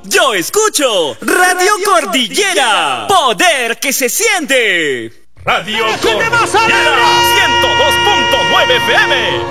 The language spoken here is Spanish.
Yo escucho Radio Cordillera. Poder que se siente. Radio Cordillera 102.9 FM.